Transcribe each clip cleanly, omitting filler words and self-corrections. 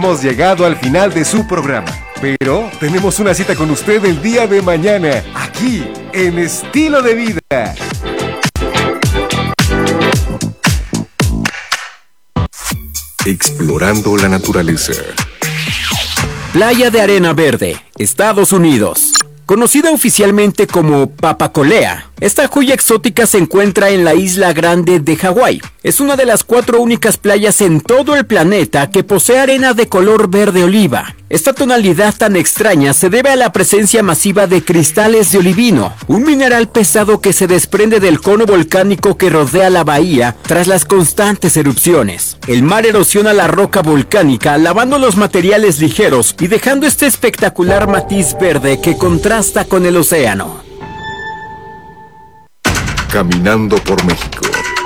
Hemos llegado al final de su programa, pero tenemos una cita con usted el día de mañana, aquí en Estilo de Vida. Explorando la naturaleza. Playa de Arena Verde, Estados Unidos. Conocida oficialmente como Papacolea, esta joya exótica se encuentra en la isla Grande de Hawái. Es una de las 4 únicas playas en todo el planeta que posee arena de color verde oliva. Esta tonalidad tan extraña se debe a la presencia masiva de cristales de olivino, un mineral pesado que se desprende del cono volcánico que rodea la bahía tras las constantes erupciones. El mar erosiona la roca volcánica, lavando los materiales ligeros y dejando este espectacular matiz verde que contrasta con el océano. Caminando por México.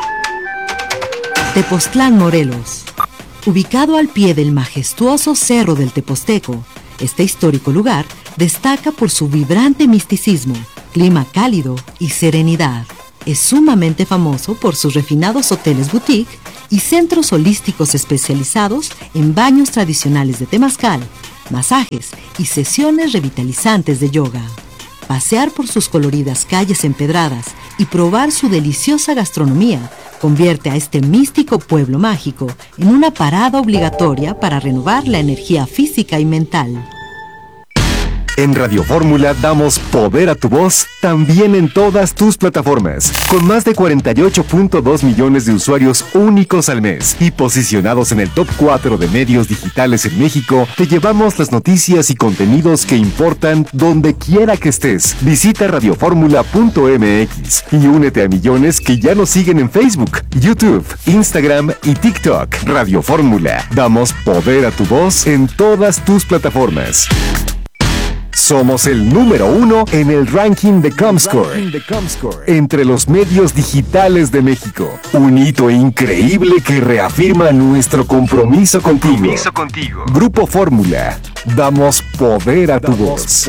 Tepoztlán, Morelos. Ubicado al pie del majestuoso Cerro del Teposteco, este histórico lugar destaca por su vibrante misticismo, clima cálido y serenidad. Es sumamente famoso por sus refinados hoteles boutique y centros holísticos especializados en baños tradicionales de temazcal, masajes y sesiones revitalizantes de yoga. Pasear por sus coloridas calles empedradas y probar su deliciosa gastronomía convierte a este místico pueblo mágico en una parada obligatoria para renovar la energía física y mental. En Radio Fórmula damos poder a tu voz también en todas tus plataformas. Con más de 48.2 millones de usuarios únicos al mes y posicionados en el top 4 de medios digitales en México, te llevamos las noticias y contenidos que importan donde quiera que estés. Visita radioformula.mx y únete a millones que ya nos siguen en Facebook, YouTube, Instagram y TikTok. Radio Fórmula. Damos poder a tu voz en todas tus plataformas. Somos el número 1 en el ranking de Comscore entre los medios digitales de México. Un hito increíble que reafirma nuestro compromiso contigo. Grupo Fórmula. Damos poder a tu voz.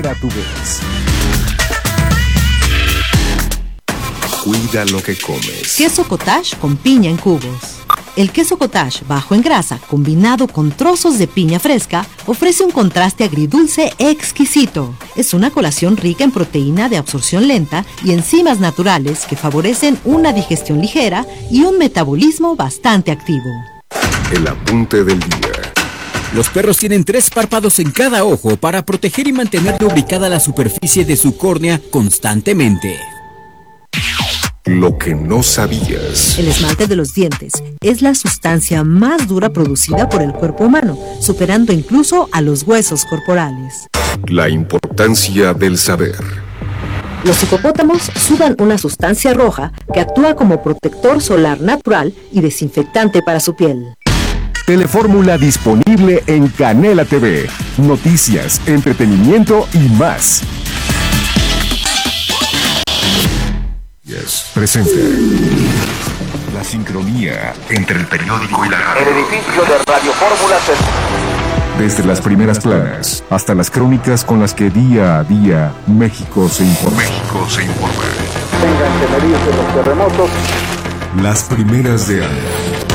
Cuida lo que comes. Queso cottage con piña en cubos. El queso cottage bajo en grasa, combinado con trozos de piña fresca, ofrece un contraste agridulce exquisito. Es una colación rica en proteína de absorción lenta y enzimas naturales que favorecen una digestión ligera y un metabolismo bastante activo. El apunte del día. Los perros tienen 3 párpados en cada ojo para proteger y mantener lubricada la superficie de su córnea constantemente. Lo que no sabías. El esmalte de los dientes es la sustancia más dura producida por el cuerpo humano, superando incluso a los huesos corporales. La importancia del saber. Los hipopótamos sudan una sustancia roja que actúa como protector solar natural y desinfectante para su piel. Telefórmula disponible en Canela TV. Noticias, entretenimiento y más. Presenta la sincronía entre el periódico y la radio. El edificio de Radio Fórmula Desde las primeras planas hasta las crónicas con las que día a día México se informa. Tengan que medirse los terremotos. Las primeras de año.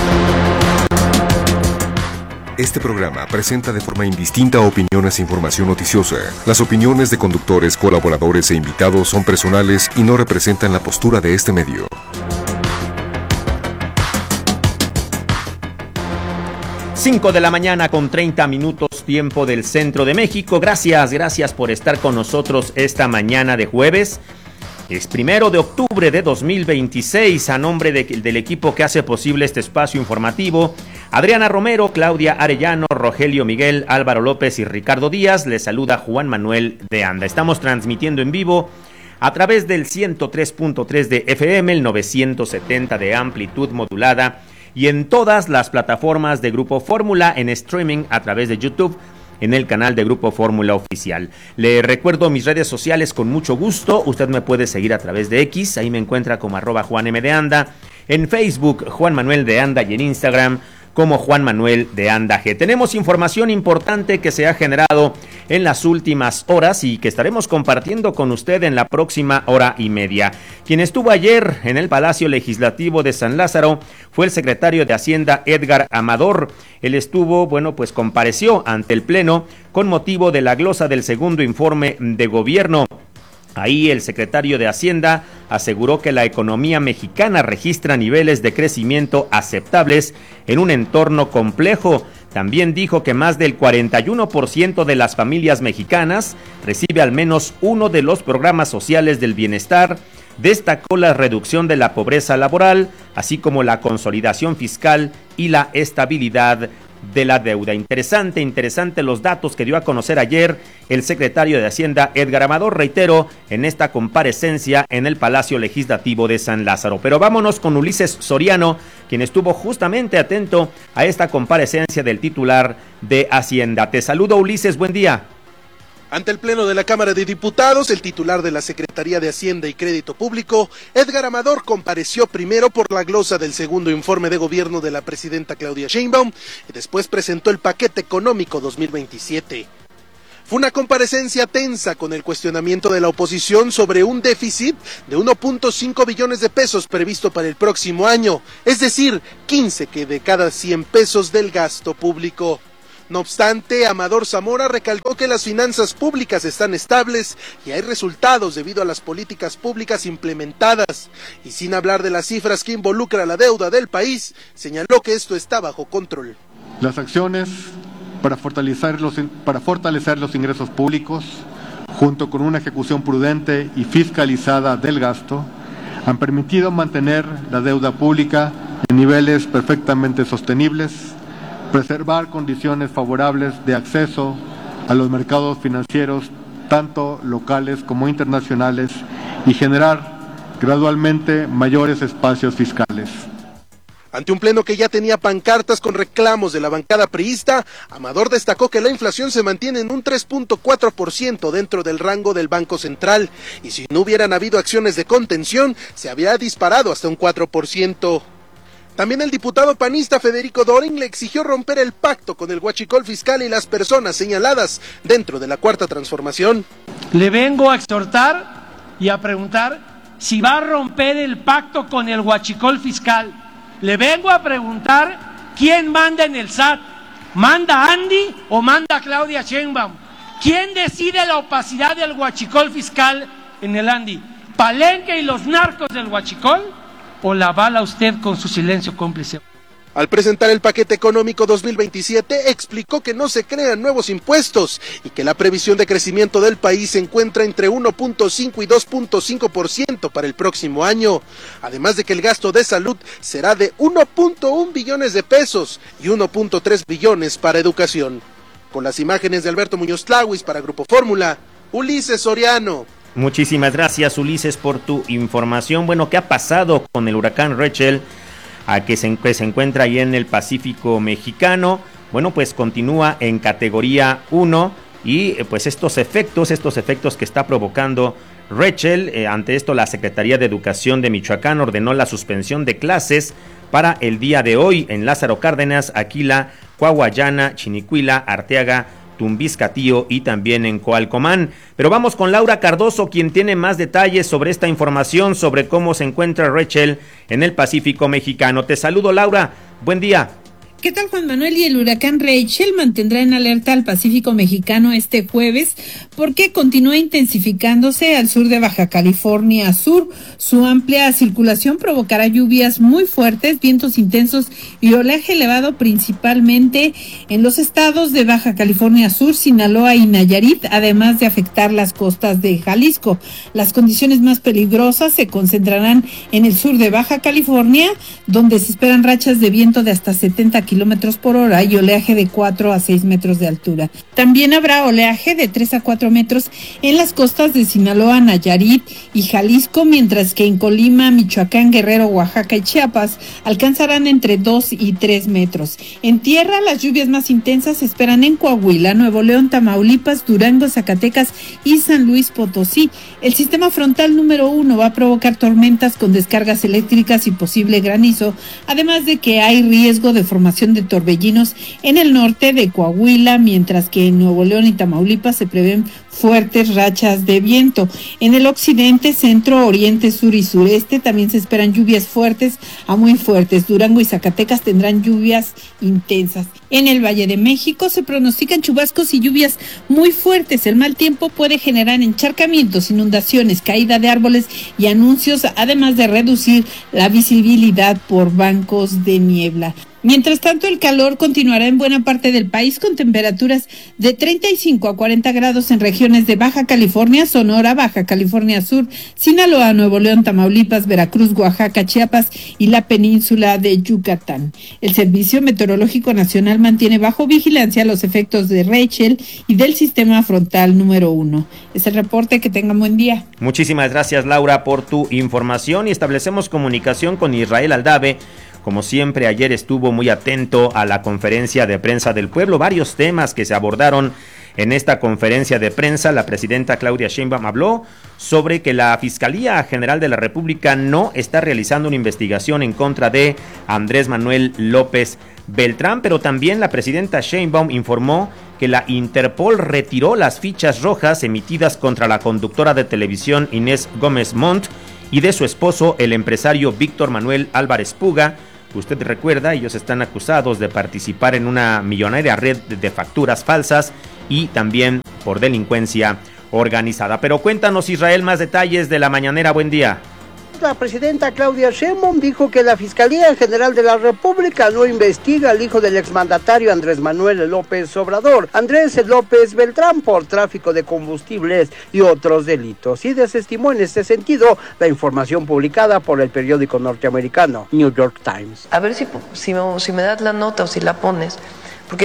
Este programa presenta de forma indistinta opiniones e información noticiosa. Las opiniones de conductores, colaboradores e invitados son personales y no representan la postura de este medio. Cinco de la mañana con 30 minutos, tiempo del centro de México. Gracias por estar con nosotros esta mañana de jueves. Es 1 de octubre de 2026. A nombre del equipo que hace posible este espacio informativo, Adriana Romero, Claudia Arellano, Rogelio Miguel, Álvaro López y Ricardo Díaz, les saluda Juan Manuel de Anda. Estamos transmitiendo en vivo a través del 103.3 de FM, el 970 de amplitud modulada y en todas las plataformas de Grupo Fórmula, en streaming a través de YouTube, en el canal de Grupo Fórmula Oficial. Le recuerdo mis redes sociales con mucho gusto. Usted me puede seguir a través de X, ahí me encuentra como @JuanM de Anda, en Facebook Juan Manuel de Anda y en Instagram como Juan Manuel de Andaje. Tenemos información importante que se ha generado en las últimas horas y que estaremos compartiendo con usted en la próxima hora y media. Quien estuvo ayer en el Palacio Legislativo de San Lázaro fue el secretario de Hacienda, Edgar Amador. Él estuvo, compareció ante el Pleno con motivo de la glosa del segundo informe de gobierno. Ahí el secretario de Hacienda aseguró que la economía mexicana registra niveles de crecimiento aceptables en un entorno complejo. También dijo que más del 41% de las familias mexicanas recibe al menos uno de los programas sociales del bienestar. Destacó la reducción de la pobreza laboral, así como la consolidación fiscal y la estabilidad de la deuda. Interesante los datos que dio a conocer ayer el secretario de Hacienda, Edgar Amador, reitero, en esta comparecencia en el Palacio Legislativo de San Lázaro. Pero vámonos con Ulises Soriano, quien estuvo justamente atento a esta comparecencia del titular de Hacienda. Te saludo, Ulises, buen día. Ante el Pleno de la Cámara de Diputados, el titular de la Secretaría de Hacienda y Crédito Público, Edgar Amador, compareció primero por la glosa del segundo informe de gobierno de la presidenta Claudia Sheinbaum y después presentó el paquete económico 2027. Fue una comparecencia tensa con el cuestionamiento de la oposición sobre un déficit de 1.5 billones de pesos previsto para el próximo año, es decir, 15 de cada 100 pesos del gasto público. No obstante, Amador Zamora recalcó que las finanzas públicas están estables y hay resultados debido a las políticas públicas implementadas. Y sin hablar de las cifras que involucra la deuda del país, señaló que esto está bajo control. Las acciones para fortalecer los ingresos públicos, junto con una ejecución prudente y fiscalizada del gasto, han permitido mantener la deuda pública en niveles perfectamente sostenibles, preservar condiciones favorables de acceso a los mercados financieros, tanto locales como internacionales, y generar gradualmente mayores espacios fiscales. Ante un pleno que ya tenía pancartas con reclamos de la bancada priista, Amador destacó que la inflación se mantiene en un 3.4% dentro del rango del Banco Central, y si no hubieran habido acciones de contención, se había disparado hasta un 4%. También el diputado panista Federico Doring le exigió romper el pacto con el huachicol fiscal y las personas señaladas dentro de la Cuarta Transformación. Le vengo a exhortar y a preguntar si va a romper el pacto con el huachicol fiscal. Le vengo a preguntar quién manda en el SAT. ¿Manda Andy o manda Claudia Sheinbaum? ¿Quién decide la opacidad del huachicol fiscal en el Andy? ¿Palenque y los narcos del huachicol? ¿O la avala usted con su silencio cómplice? Al presentar el paquete económico 2027, explicó que no se crean nuevos impuestos y que la previsión de crecimiento del país se encuentra entre 1.5 y 2.5% para el próximo año, además de que el gasto de salud será de 1.1 billones de pesos y 1.3 billones para educación. Con las imágenes de Alberto Muñoz Tláhuiz para Grupo Fórmula, Ulises Soriano. Muchísimas gracias, Ulises, por tu información. Bueno, ¿qué ha pasado con el huracán Rachel, que se encuentra ahí en el Pacífico mexicano? Bueno, pues continúa en categoría 1 y pues estos efectos que está provocando Rachel, ante esto la Secretaría de Educación de Michoacán ordenó la suspensión de clases para el día de hoy en Lázaro Cárdenas, Aquila, Coahuayana, Chinicuila, Arteaga, Tumbiscatío y también en Coalcomán. Pero vamos con Laura Cardoso, quien tiene más detalles sobre esta información, sobre cómo se encuentra Rachel en el Pacífico mexicano. Te saludo, Laura. Buen día. ¿Qué tal, Juan Manuel? Y el huracán Rachel mantendrá en alerta al Pacífico mexicano este jueves porque continúa intensificándose al sur de Baja California Sur. Su amplia circulación provocará lluvias muy fuertes, vientos intensos y oleaje elevado principalmente en los estados de Baja California Sur, Sinaloa y Nayarit, además de afectar las costas de Jalisco. Las condiciones más peligrosas se concentrarán en el sur de Baja California, donde se esperan rachas de viento de hasta 70 kilómetros por hora y oleaje de 4 a 6 metros de altura. También habrá oleaje de 3 a 4 metros en las costas de Sinaloa, Nayarit y Jalisco, mientras que en Colima, Michoacán, Guerrero, Oaxaca y Chiapas alcanzarán entre 2 y 3 metros. En tierra, las lluvias más intensas se esperan en Coahuila, Nuevo León, Tamaulipas, Durango, Zacatecas y San Luis Potosí. El sistema frontal número 1 va a provocar tormentas con descargas eléctricas y posible granizo, además de que hay riesgo de formación formación de torbellinos en el norte de Coahuila, mientras que en Nuevo León y Tamaulipas se prevén fuertes rachas de viento. En el occidente, centro, oriente, sur y sureste también se esperan lluvias fuertes a muy fuertes. Durango y Zacatecas tendrán lluvias intensas. En el Valle de México se pronostican chubascos y lluvias muy fuertes. El mal tiempo puede generar encharcamientos, inundaciones, caída de árboles y anuncios, además de reducir la visibilidad por bancos de niebla. Mientras tanto, el calor continuará en buena parte del país con temperaturas de 35 a 40 grados en regiones de Baja California, Sonora, Baja California Sur, Sinaloa, Nuevo León, Tamaulipas, Veracruz, Oaxaca, Chiapas y la península de Yucatán. El Servicio Meteorológico Nacional mantiene bajo vigilancia los efectos de Rachel y del sistema frontal número 1. Es el reporte, que tengan buen día. Muchísimas gracias, Laura, por tu información, y establecemos comunicación con Israel Aldave. Como siempre, ayer estuvo muy atento a la conferencia de prensa del pueblo, varios temas que se abordaron en esta conferencia de prensa. La presidenta Claudia Sheinbaum habló sobre que la Fiscalía General de la República no está realizando una investigación en contra de Andrés Manuel López Beltrán, pero también la presidenta Sheinbaum informó que la Interpol retiró las fichas rojas emitidas contra la conductora de televisión Inés Gómez Montt y de su esposo, el empresario Víctor Manuel Álvarez Puga. Usted recuerda, ellos están acusados de participar en una millonaria red de facturas falsas y también por delincuencia organizada. Pero cuéntanos, Israel, más detalles de la mañanera. Buen día. La presidenta Claudia Sheinbaum dijo que la Fiscalía General de la República no investiga al hijo del exmandatario Andrés Manuel López Obrador, Andrés López Beltrán, por tráfico de combustibles y otros delitos, y desestimó en este sentido la información publicada por el periódico norteamericano New York Times. A ver si me das la nota o si la pones, porque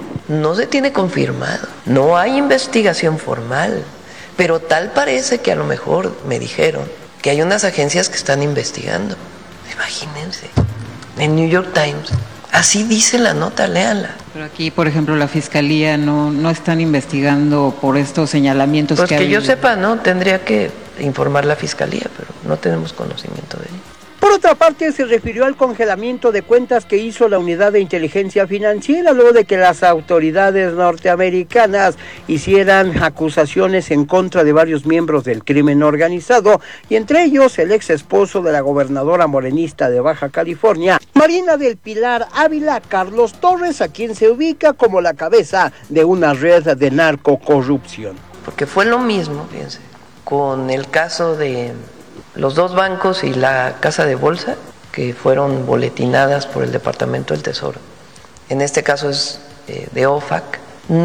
no se tiene confirmado, no hay investigación formal, pero tal parece que a lo mejor me dijeron que hay unas agencias que están investigando. Imagínense, en New York Times, así dice la nota, léanla. Pero aquí, por ejemplo, la Fiscalía no están investigando por estos señalamientos pues que yo sepa, no, tendría que informar la Fiscalía, pero no tenemos conocimiento de ello. Por otra parte, se refirió al congelamiento de cuentas que hizo la Unidad de Inteligencia Financiera luego de que las autoridades norteamericanas hicieran acusaciones en contra de varios miembros del crimen organizado, y entre ellos el ex esposo de la gobernadora morenista de Baja California, Marina del Pilar Ávila, Carlos Torres, a quien se ubica como la cabeza de una red de narcocorrupción. Porque fue lo mismo, fíjense, con el caso de los dos bancos y la casa de bolsa que fueron boletinadas por el Departamento del Tesoro. En este caso es de OFAC.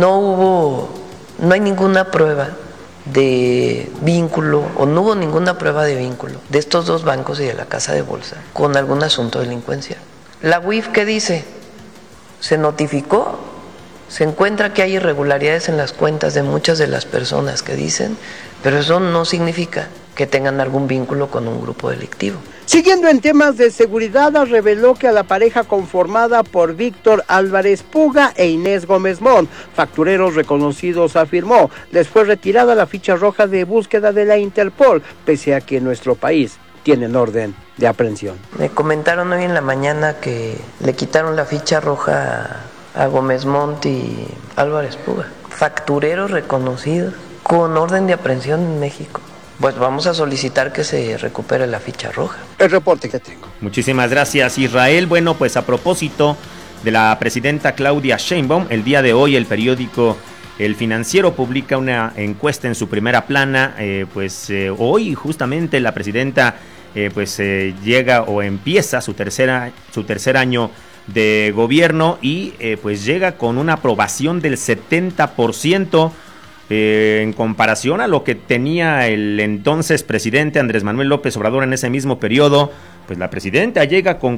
No hay ninguna prueba de vínculo, o no hubo ninguna prueba de vínculo de estos dos bancos y de la casa de bolsa con algún asunto de delincuencia. La UIF, ¿qué dice? Se notificó, se encuentra que hay irregularidades en las cuentas de muchas de las personas que dicen, pero eso no significa que tengan algún vínculo con un grupo delictivo. Siguiendo en temas de seguridad, reveló que a la pareja conformada por Víctor Álvarez Puga e Inés Gómez Montt, factureros reconocidos, afirmó, les fue retirada la ficha roja de búsqueda de la Interpol, pese a que en nuestro país tienen orden de aprehensión. Me comentaron hoy en la mañana que le quitaron la ficha roja a Gómez Montt y Álvarez Puga, factureros reconocidos con orden de aprehensión en México. Pues vamos a solicitar que se recupere la ficha roja. El reporte que tengo. Muchísimas gracias, Israel. Bueno, pues a propósito de la presidenta Claudia Sheinbaum, el día de hoy el periódico El Financiero publica una encuesta en su primera plana. Hoy justamente la presidenta llega o empieza su tercer año de gobierno y pues llega con una aprobación del 70%. En comparación a lo que tenía el entonces presidente Andrés Manuel López Obrador en ese mismo periodo, pues la presidenta llega con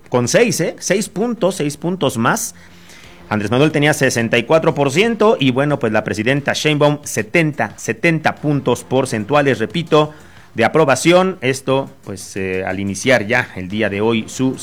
6 puntos más. Andrés Manuel tenía 64% y bueno, pues la presidenta Sheinbaum 70 puntos porcentuales, repito, de aprobación. Esto pues al iniciar ya el día de hoy su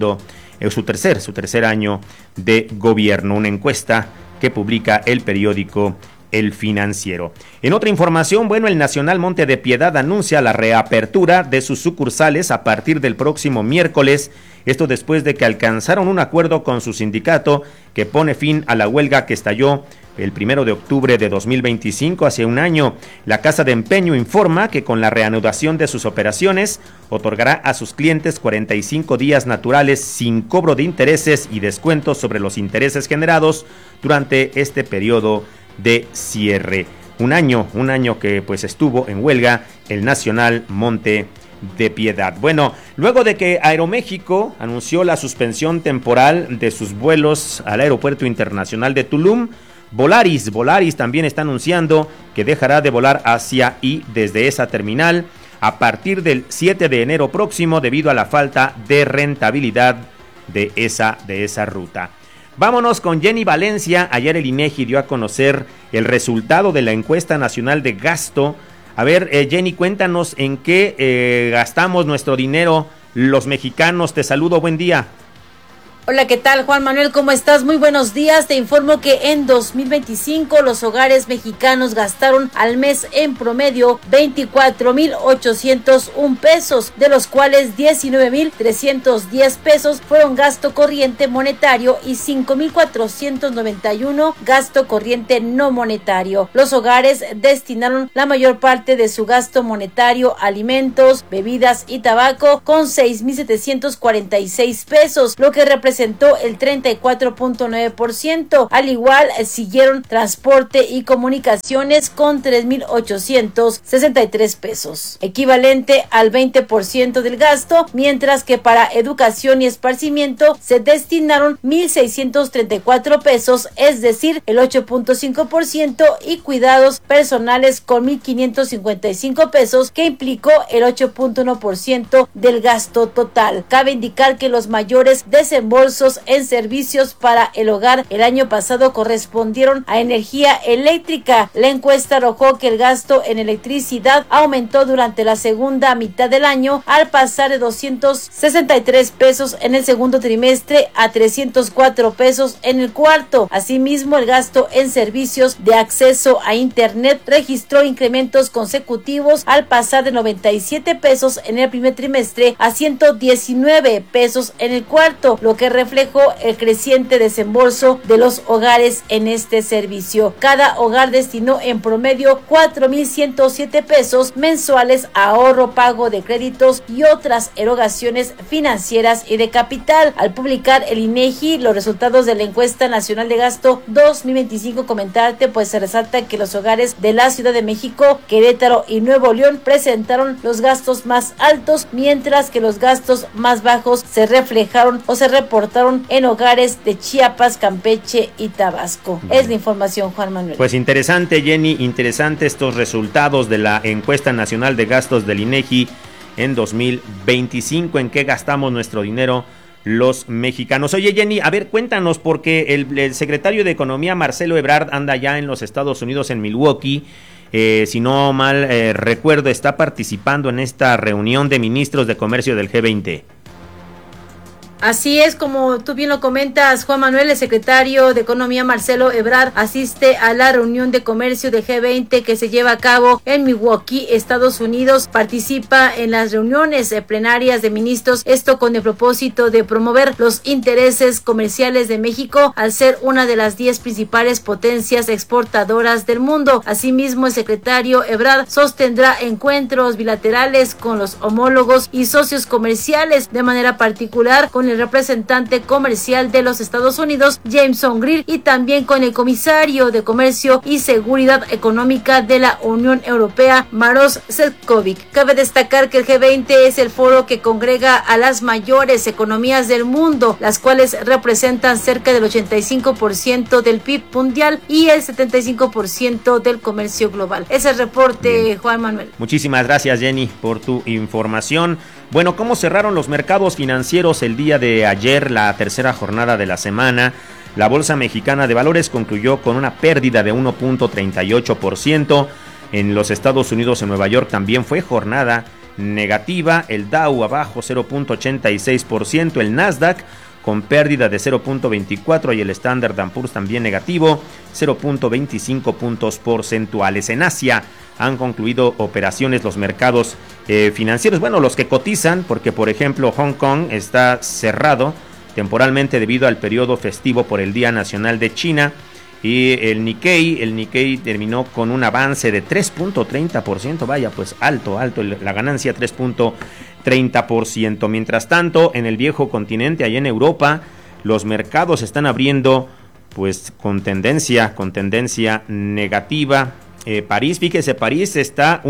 tercer año de gobierno. Una encuesta que publica el periódico El Financiero. En otra información, bueno, el Nacional Monte de Piedad anuncia la reapertura de sus sucursales a partir del próximo miércoles Esto después de que alcanzaron un acuerdo con su sindicato que pone fin a la huelga que estalló el 1 de octubre de 2025, hace un año. La Casa de Empeño informa que con la reanudación de sus operaciones otorgará a sus clientes 45 días naturales sin cobro de intereses y descuentos sobre los intereses generados durante este periodo de cierre. Un año que pues estuvo en huelga el Nacional Monte de Piedad. Bueno, luego de que Aeroméxico anunció la suspensión temporal de sus vuelos al Aeropuerto Internacional de Tulum, Volaris también está anunciando que dejará de volar hacia y desde esa terminal a partir del 7 de enero próximo debido a la falta de rentabilidad de esa ruta. Vámonos con Jenny Valencia. Ayer el INEGI dio a conocer el resultado de la encuesta nacional de gasto. A ver, Jenny, cuéntanos en qué gastamos nuestro dinero los mexicanos. Te saludo, buen día. Hola, ¿qué tal, Juan Manuel? ¿Cómo estás? Muy buenos días. Te informo que en 2025 los hogares mexicanos gastaron al mes en promedio 24,801 pesos, de los cuales 19,310 pesos fueron gasto corriente monetario y 5,491 gasto corriente no monetario. Los hogares destinaron la mayor parte de su gasto monetario a alimentos, bebidas y tabaco con 6,746 pesos, lo que representó el 34.9%. Al igual siguieron transporte y comunicaciones con 3,863 pesos, equivalente al 20% del gasto, mientras que para educación y esparcimiento se destinaron 1,634 pesos, es decir, el 8.5%, y cuidados personales con 1,555 pesos, que implicó el 8.1% del gasto total. Cabe indicar que los mayores desembolsos en servicios para el hogar el año pasado correspondieron a energía eléctrica. La encuesta arrojó que el gasto en electricidad aumentó durante la segunda mitad del año, al pasar de 263 pesos en el segundo trimestre a 304 pesos en el cuarto. Asimismo, el gasto en servicios de acceso a internet registró incrementos consecutivos, al pasar de 97 pesos en el primer trimestre a 119 pesos en el cuarto, lo que reflejó el creciente desembolso de los hogares en este servicio. Cada hogar destinó en promedio 4,107 pesos mensuales a ahorro, pago de créditos y otras erogaciones financieras y de capital. Al publicar el INEGI los resultados de la encuesta nacional de gasto 2025, comentarte pues se resalta que los hogares de la Ciudad de México, Querétaro y Nuevo León presentaron los gastos más altos, mientras que los gastos más bajos se reflejaron o se reportaron en hogares de Chiapas, Campeche y Tabasco. Es la información, Juan Manuel. Pues interesante, Jenny, interesante estos resultados de la encuesta nacional de gastos del INEGI en 2025. ¿En qué gastamos nuestro dinero los mexicanos? Oye, Jenny, a ver, cuéntanos, porque el secretario de Economía, Marcelo Ebrard, anda ya en los Estados Unidos, en Milwaukee. Si no mal recuerdo, está participando en esta reunión de ministros de comercio del G20. Así es, como tú bien lo comentas, Juan Manuel, el secretario de Economía Marcelo Ebrard asiste a la reunión de comercio de G20 que se lleva a cabo en Milwaukee, Estados Unidos. Participa en las reuniones plenarias de ministros, esto con el propósito de promover los intereses comerciales de México al ser una de las 10 principales potencias exportadoras del mundo. Asimismo, el secretario Ebrard sostendrá encuentros bilaterales con los homólogos y socios comerciales, de manera particular con el representante comercial de los Estados Unidos, Jameson Greer, y también con el comisario de Comercio y Seguridad Económica de la Unión Europea, Maroš Šefčovič. Cabe destacar que el G20 es el foro que congrega a las mayores economías del mundo, las cuales representan cerca del 85% del PIB mundial y el 75% del comercio global. Ese es el reporte. Bien. Juan Manuel. Muchísimas gracias, Jenny, por tu información. Bueno, ¿cómo cerraron los mercados financieros el día de ayer, la tercera jornada de la semana? La Bolsa Mexicana de Valores concluyó con una pérdida de 1.38%. En los Estados Unidos, en Nueva York, también fue jornada negativa. El Dow abajo 0.86%, el Nasdaq con pérdida de 0.24 y el Standard & Poor's también negativo, 0.25 puntos porcentuales. En Asia han concluido operaciones los mercados financieros, bueno, los que cotizan, porque por ejemplo Hong Kong está cerrado temporalmente debido al periodo festivo por el Día Nacional de China, y el Nikkei terminó con un avance de 3.30%, vaya, pues alto, la ganancia 3.30%. Mientras tanto, en el viejo continente, allá en Europa, los mercados están abriendo pues con tendencia negativa. París está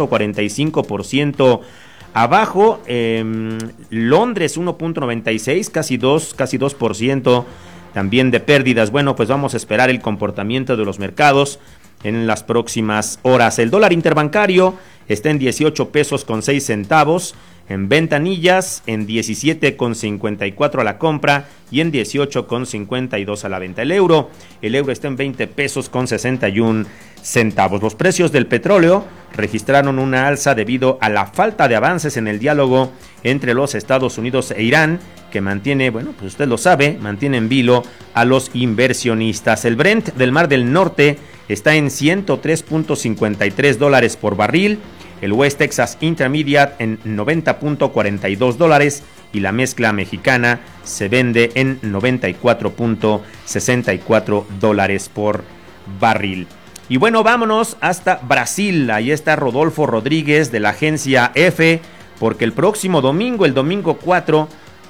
1.45% abajo, Londres 1.96, casi 2% también de pérdidas. Bueno, pues vamos a esperar el comportamiento de los mercados en las próximas horas. El dólar interbancario está en 18 pesos con 6 centavos, en ventanillas en 17,54 a la compra y en 18,52 a la venta. El euro está en 20 pesos con 61 centavos. Los precios del petróleo registraron una alza debido a la falta de avances en el diálogo entre los Estados Unidos e Irán, que mantiene, bueno, pues usted lo sabe, mantiene en vilo a los inversionistas. El Brent del Mar del Norte está en $103.53 por barril, el West Texas Intermediate en $90.42 y la mezcla mexicana se vende en $94.64 por barril. Y bueno, vámonos hasta Brasil. Ahí está Rodolfo Rodríguez de la agencia EFE, porque el próximo domingo, el domingo 4,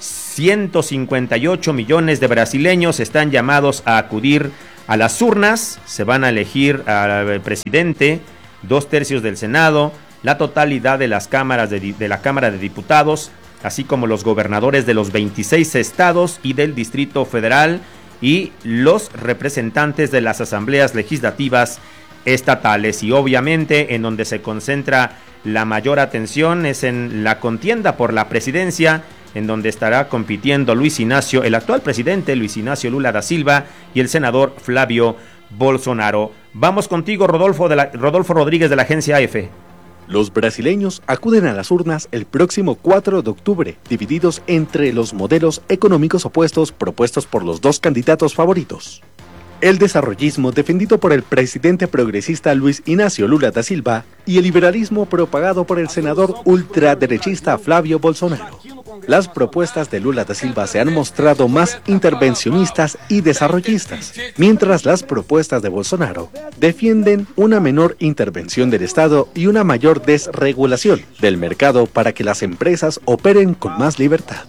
158 millones de brasileños están llamados a acudir a las urnas. Se van a elegir al presidente, 2/3 del Senado, la totalidad de las cámaras de la Cámara de Diputados, así como los gobernadores de los 26 estados y del Distrito Federal, y los representantes de las asambleas legislativas estatales. Y obviamente en donde se concentra la mayor atención es en la contienda por la presidencia, en donde estará compitiendo el actual presidente Luis Ignacio Lula da Silva y el senador Flavio Bolsonaro. Vamos contigo, Rodolfo Rodríguez de la agencia EFE. Los brasileños acuden a las urnas el próximo 4 de octubre, divididos entre los modelos económicos opuestos propuestos por los dos candidatos favoritos. El desarrollismo defendido por el presidente progresista Luis Ignacio Lula da Silva y el liberalismo propagado por el senador ultraderechista Flavio Bolsonaro. Las propuestas de Lula da Silva se han mostrado más intervencionistas y desarrollistas, mientras las propuestas de Bolsonaro defienden una menor intervención del Estado y una mayor desregulación del mercado para que las empresas operen con más libertad.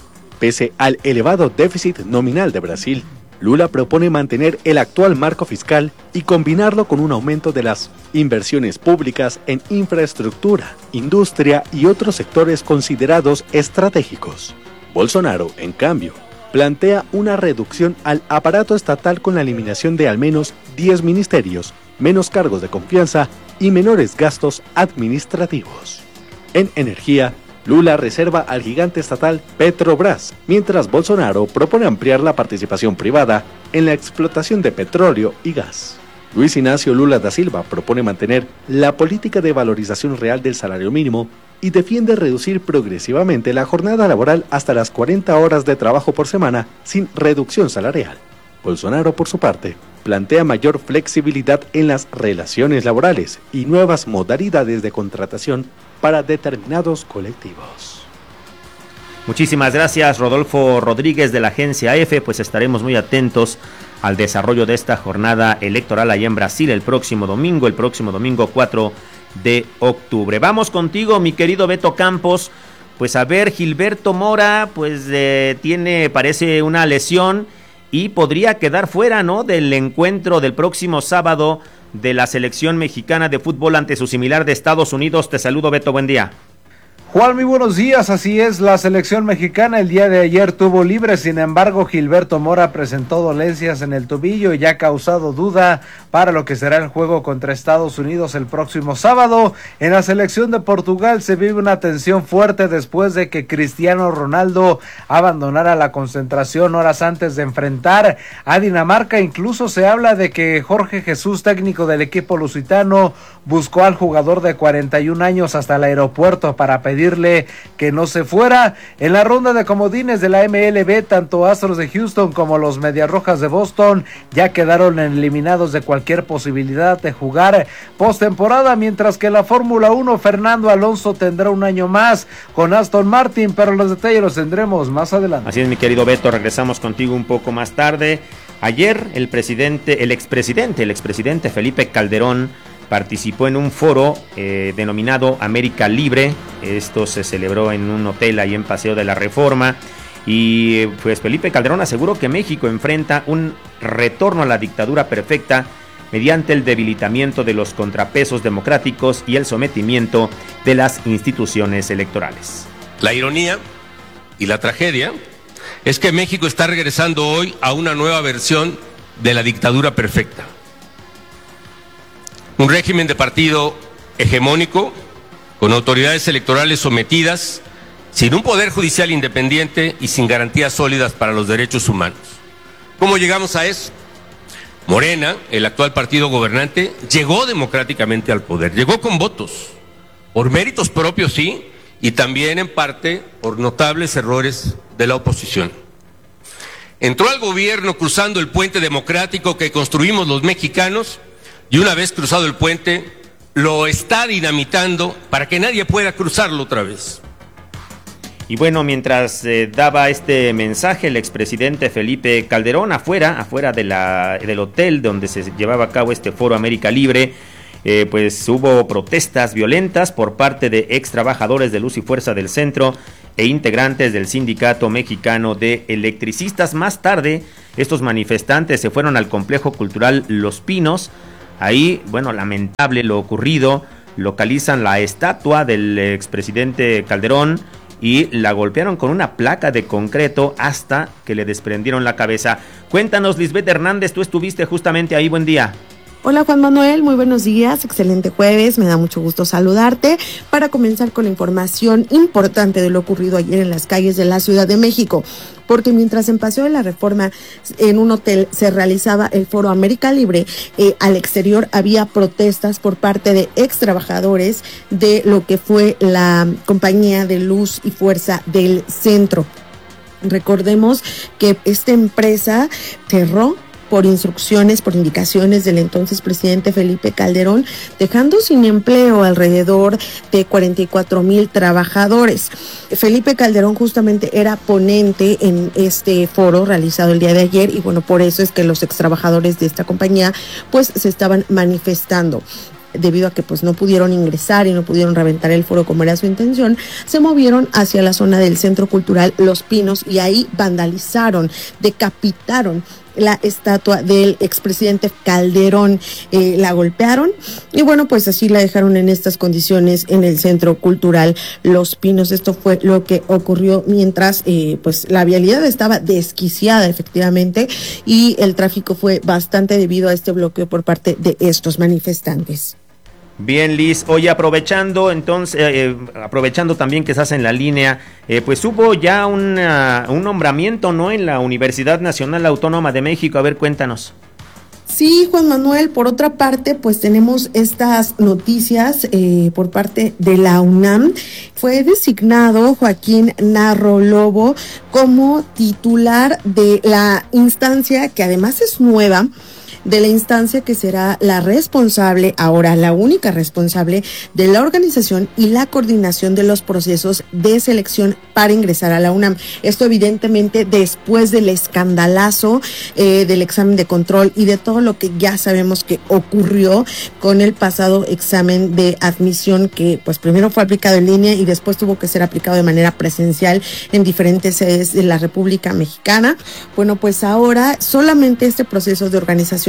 Pese al elevado déficit nominal de Brasil, Lula propone mantener el actual marco fiscal y combinarlo con un aumento de las inversiones públicas en infraestructura, industria y otros sectores considerados estratégicos. Bolsonaro, en cambio, plantea una reducción al aparato estatal con la eliminación de al menos 10 ministerios, menos cargos de confianza y menores gastos administrativos. En energía, Lula reserva al gigante estatal Petrobras, mientras Bolsonaro propone ampliar la participación privada en la explotación de petróleo y gas. Luis Ignacio Lula da Silva propone mantener la política de valorización real del salario mínimo y defiende reducir progresivamente la jornada laboral hasta las 40 horas de trabajo por semana sin reducción salarial. Bolsonaro, por su parte, plantea mayor flexibilidad en las relaciones laborales y nuevas modalidades de contratación para determinados colectivos. Muchísimas gracias, Rodolfo Rodríguez de la agencia EFE. Pues estaremos muy atentos al desarrollo de esta jornada electoral allá en Brasil el próximo domingo 4 de octubre. Vamos contigo, mi querido Beto Campos. Pues a ver, Gilberto Mora pues parece una lesión y podría quedar fuera, ¿no?, del encuentro del próximo sábado de la selección mexicana de fútbol ante su similar de Estados Unidos. Te saludo, Beto, buen día. Juan, muy buenos días. Así es, la selección mexicana el día de ayer tuvo libre, sin embargo Gilberto Mora presentó dolencias en el tobillo y ha causado duda para lo que será el juego contra Estados Unidos el próximo sábado. En la selección de Portugal se vive una tensión fuerte después de que Cristiano Ronaldo abandonara la concentración horas antes de enfrentar a Dinamarca. Incluso se habla de que Jorge Jesús, técnico del equipo lusitano, buscó al jugador de 41 años hasta el aeropuerto para pedirle que no se fuera. En la ronda de comodines de la MLB, tanto Astros de Houston como los Medias Rojas de Boston ya quedaron eliminados de cualquier posibilidad de jugar postemporada, mientras que la Fórmula 1, Fernando Alonso tendrá un año más con Aston Martin, pero los detalles los tendremos más adelante. Así es, mi querido Beto, regresamos contigo un poco más tarde. Ayer el expresidente Felipe Calderón participó en un foro denominado América Libre. Esto se celebró en un hotel ahí en Paseo de la Reforma. Y pues Felipe Calderón aseguró que México enfrenta un retorno a la dictadura perfecta mediante el debilitamiento de los contrapesos democráticos y el sometimiento de las instituciones electorales. La ironía y la tragedia es que México está regresando hoy a una nueva versión de la dictadura perfecta. Un régimen de partido hegemónico, con autoridades electorales sometidas, sin un poder judicial independiente y sin garantías sólidas para los derechos humanos. ¿Cómo llegamos a eso? Morena, el actual partido gobernante, llegó democráticamente al poder, llegó con votos, por méritos propios sí, y también en parte por notables errores de la oposición. Entró al gobierno cruzando el puente democrático que construimos los mexicanos, y una vez cruzado el puente, lo está dinamitando para que nadie pueda cruzarlo otra vez. Y bueno, mientras daba este mensaje el expresidente Felipe Calderón afuera del hotel donde se llevaba a cabo este foro América Libre, pues hubo protestas violentas por parte de ex trabajadores de Luz y Fuerza del Centro e integrantes del Sindicato Mexicano de Electricistas. Más tarde, estos manifestantes se fueron al complejo cultural Los Pinos. Ahí, bueno, lamentable lo ocurrido, localizan la estatua del expresidente Calderón y la golpearon con una placa de concreto hasta que le desprendieron la cabeza. Cuéntanos, Lisbeth Hernández, tú estuviste justamente ahí, buen día. Hola Juan Manuel, muy buenos días, excelente jueves, me da mucho gusto saludarte para comenzar con la información importante de lo ocurrido ayer en las calles de la Ciudad de México, porque mientras en Paseo de la Reforma en un hotel se realizaba el foro América Libre, al exterior había protestas por parte de ex trabajadores de lo que fue la compañía de Luz y Fuerza del Centro. Recordemos que esta empresa cerró por instrucciones, por indicaciones del entonces presidente Felipe Calderón, dejando sin empleo alrededor de 44,000 trabajadores. Felipe Calderón justamente era ponente en este foro realizado el día de ayer y bueno, por eso es que los ex trabajadores de esta compañía pues se estaban manifestando. Debido a que pues no pudieron ingresar y no pudieron reventar el foro como era su intención, se movieron hacia la zona del Centro Cultural Los Pinos y ahí vandalizaron, decapitaron la estatua del expresidente Calderón, la golpearon y bueno, pues así la dejaron en estas condiciones en el Centro Cultural Los Pinos. Esto fue lo que ocurrió mientras pues la vialidad estaba desquiciada efectivamente y el tráfico fue bastante debido a este bloqueo por parte de estos manifestantes. Bien, Liz, hoy aprovechando también que estás en la línea, pues hubo ya un nombramiento, ¿no?, en la Universidad Nacional Autónoma de México. A ver, cuéntanos. Sí, Juan Manuel, por otra parte, pues tenemos estas noticias por parte de la UNAM. Fue designado Joaquín Narro Lobo como titular de la instancia, que además es nueva, de la instancia que será la responsable, ahora la única responsable, de la organización y la coordinación de los procesos de selección para ingresar a la UNAM. Esto evidentemente después del escandalazo del examen de control y de todo lo que ya sabemos que ocurrió con el pasado examen de admisión, que pues primero fue aplicado en línea y después tuvo que ser aplicado de manera presencial en diferentes sedes de la República Mexicana. Bueno, pues ahora solamente este proceso de organización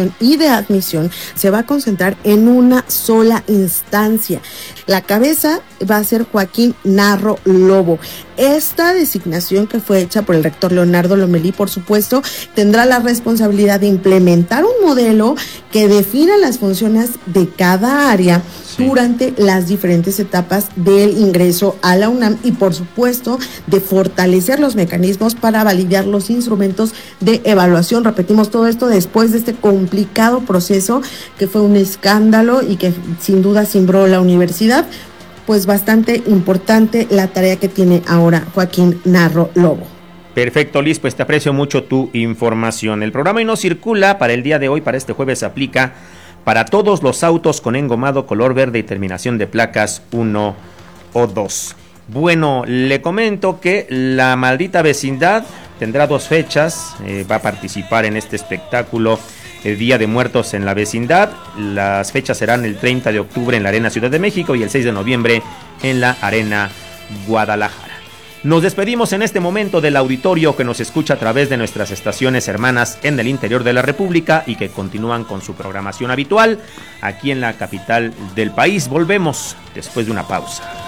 selección y de admisión se va a concentrar en una sola instancia. La cabeza va a ser Joaquín Narro Lobo. Esta designación, que fue hecha por el rector Leonardo Lomelí, por supuesto, tendrá la responsabilidad de implementar un modelo que defina las funciones de cada área durante las diferentes etapas del ingreso a la UNAM y, por supuesto, de fortalecer los mecanismos para validar los instrumentos de evaluación. Repetimos, todo esto después de este complicado proceso que fue un escándalo y que sin duda cimbró la universidad. Pues bastante importante la tarea que tiene ahora Joaquín Narro Lobo. Perfecto, Liz, pues te aprecio mucho tu información. El programa Hoy No Circula para el día de hoy, para este jueves, aplica para todos los autos con engomado color verde y terminación de placas 1 o 2. Bueno, le comento que La Maldita Vecindad tendrá 2 fechas, va a participar en este espectáculo el Día de Muertos en la Vecindad. Las fechas serán el 30 de octubre en la Arena Ciudad de México y el 6 de noviembre en la Arena Guadalajara. Nos despedimos en este momento del auditorio que nos escucha a través de nuestras estaciones hermanas en el interior de la República y que continúan con su programación habitual aquí en la capital del país. Volvemos después de una pausa.